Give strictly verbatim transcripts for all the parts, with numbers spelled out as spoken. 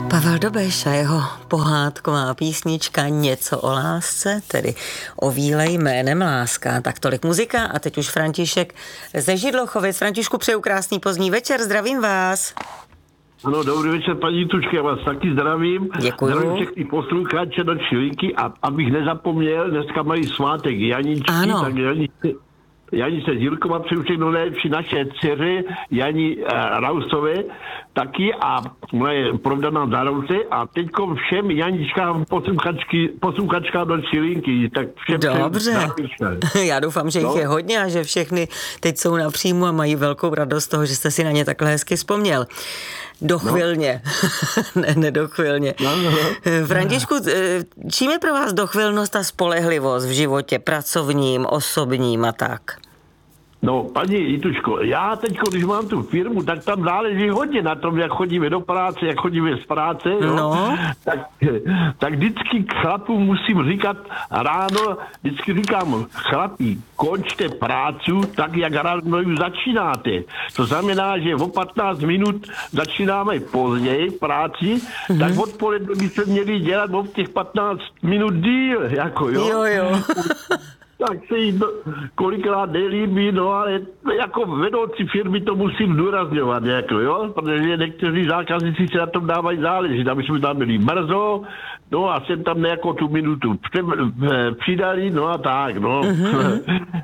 Pavel Dobeš a jeho pohádková písnička Něco o lásce, tedy o víle jménem láska. Tak tolik muzika a teď už František ze Židlochovic. Františku, přeju krásný pozdní večer, zdravím vás. Ano, dobrý večer, paní Tučka, já vás taky zdravím. Děkuju. Zdravím všechny posluchače do Čilinky a abych nezapomněl, dneska mají svátek Janičky, ano. tak Janičky, Janice Zílková, přeju všechno nejlepší naše dceři, Jani uh, Rausové, taky a moje provdaná zároveň a teďko všem Janičkám posluchačky, posluchačkám do Čilinky. Tak všem Dobře, všem já doufám, že jich no. je hodně a že všechny teď jsou na příjmu a mají velkou radost z toho, že jste si na ně takhle hezky vzpomněl. Dochvilně, no. ne, nedochvilně. No, no, no. Františku, čím je pro vás dochvilnost a spolehlivost v životě pracovním, osobním a tak? No, paní Jituško, já teď, když mám tu firmu, tak tam záleží hodně na tom, jak chodíme do práce, jak chodíme z práce, jo? No. Tak, tak vždycky chlapům musím říkat ráno, vždycky říkám, chlapí, končte prácu tak, jak ráno už začínáte. To znamená, že o patnáct minut začínáme později práci, mm-hmm. tak odpoledne by se měli dělat o těch patnáct minut díl, jako jo. Jo, jo. Tak se jí do, kolikrát nelíbí, no ale jako vedoucí firmy to musím zdůrazňovat, jako jo, protože někteří zákazníci se na tom dávají záležit, aby jsme tam byli brzo, no a jsem tam nějakou tu minutu přidali, no a tak, no. Mm-hmm.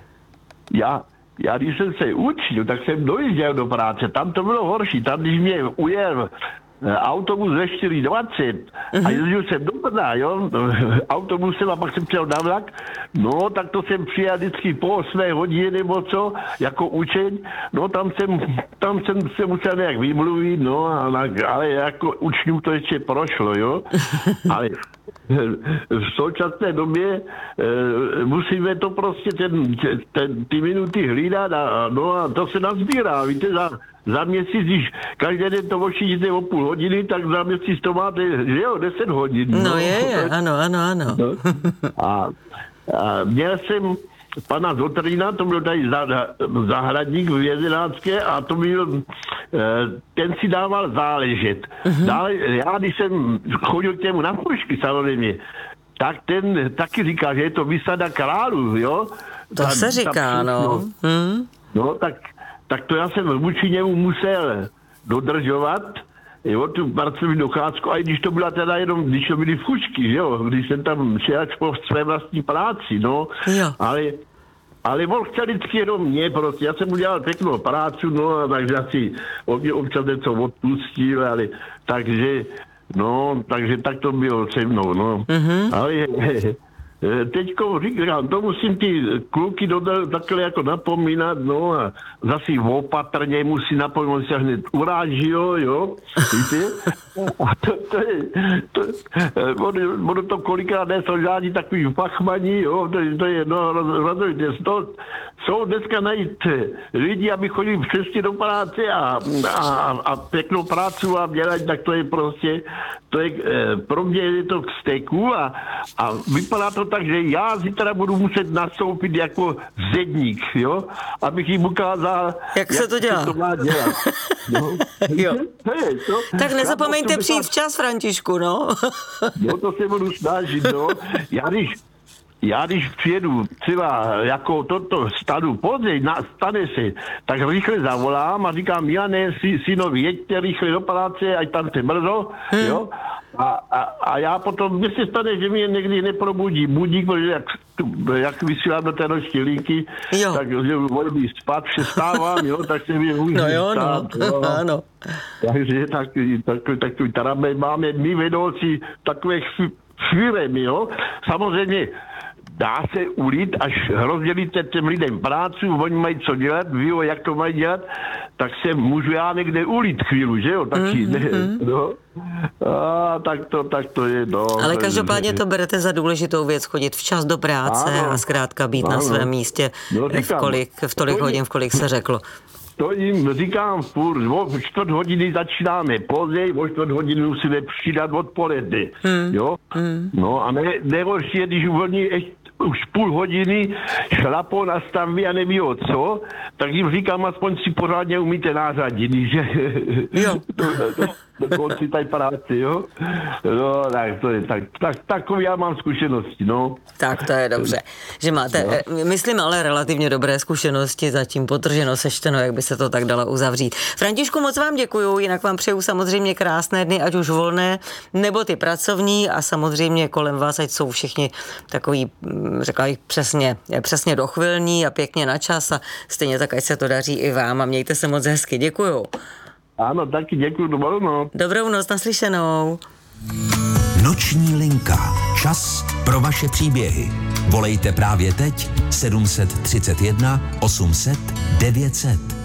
já, já když jsem se učil, tak jsem dojížděl do práce, tam to bylo horší, tam když mě ujel autobus ve čtyři dvacet a jezdil jsem do Brna, jo, autobusem a pak jsem přijel na vlak, no, tak to jsem přijel vždycky po osmé hodině nebo co, jako učeň, no, tam jsem, tam jsem se musel nějak vymluvit, no, ale jako učňů to ještě prošlo, jo, ale v současné době e, musíme to prostě ten, ten, ty minuty hlídat a, no, a to se nazbírá, víte, za Za měsíc, když každý den to ošidíte o půl hodiny, tak za měsíc to máte, že jo, deset hodin. No, no je, je, ano, ano, ano. No. A, a měl jsem pana Zotrína, to byl tady zahradník v Jezenácké a to byl, ten si dával záležet. Uh-huh. Dále, já, když jsem chodil k němu na půjčky samozřejmě, tak ten taky říká, že je to vysada králů, jo. To ta, se říká, ta, no. No, hmm. no tak tak to já jsem vůči němu musel dodržovat, jo, tu pracovní docházku, a i když to byla teda jenom, když to byly fučky, jo, když jsem tam šel po své vlastní práci, no, jo. ale, ale on chtěl vždycky jenom mě, prostě, já jsem udělal pěknou práci, no, a takže asi on mě občas něco odpustil, ale, takže, no, takže tak to bylo se mnou, no, mm-hmm. ale, teďko říkám, to musím ty kluky dodal, takhle jako napomínat, no a zase opatrně musí napomínat, se hned uráží, jo, jo, víte? A to, to je, to, ono, ono to kolikrát nejsou žádní takový fachmaní, jo, to, to je, no, rozhodně, to jsou dneska najít lidi, aby chodili přesně do práce a, a, a pěknou prácu a dělat, tak to je prostě, to je, pro mě je to k steku a, a vypadá to tak, že já zítra budu muset nastoupit jako zedník, jo, abych jim ukázal, jak, jak se to dělá. Se to má dělat. No. Jo. Hey, to, tak nezapomeňte přijít včas, Františku, no. No to se budu snažit, no. Já když Já když přijedu třeba jako toto stanu později, na, stane se, tak rychle zavolám a říkám, Jane, sy, synovi, jeďte rychle do paláce, ať tam se brzo, hmm. jo. A, a, a já potom, mně se stane, že mě někdy neprobudí budík, protože jak, jak vysílám do té noční linky, jo. tak že volím spát, přestávám, jo, tak se mi může no jo, stát, no. jo. Ano. Takže tak, tak, tak, tak máme my vedoucí takové firmy, jo. Samozřejmě dá se ulít, až rozdělíte těm lidem práci, oni mají co dělat, ví, jak to mají dělat, tak se můžu já někde ulít chvíli, že jo, taky, mm-hmm. ne, no. A tak to, tak to je, no. Ale každopádně to berete za důležitou věc, chodit včas do práce ano. a zkrátka být ano. na svém místě no, říkám, v, kolik, v tolik to hodin, v kolik se řeklo. To jim říkám furt, o čtvrt hodiny začínáme později, o čtvrt hodiny musíme přidat odpoledne, hmm. jo. Hmm. No a ne, nejhorší je, když uvolní ještě už půl hodiny šlapou na stavbě a neví o co, tak jim říkám, aspoň si pořádně umíte nářadit, že? Jo. do konci té práci, jo. No, tak to je, tak, tak, takový já mám zkušenosti, no. Tak to je dobře, že máte, no. myslím, ale relativně dobré zkušenosti, zatím potrženo, sečteno, jak by se to tak dalo uzavřít. Františku, moc vám děkuju, jinak vám přeju samozřejmě krásné dny, ať už volné, nebo ty pracovní a samozřejmě kolem vás, ať jsou všichni takový, řekla bych přesně, přesně dochvilní a pěkně na čas a stejně tak, ať se to daří i vám a mějte se moc hezky. Děkuju. Ano, taky děkuju, dobrou noc. Dobrou noc, naslyšenou. Noční linka. Čas pro vaše příběhy. Volejte právě teď sedm set třicet jedna osm set devět set.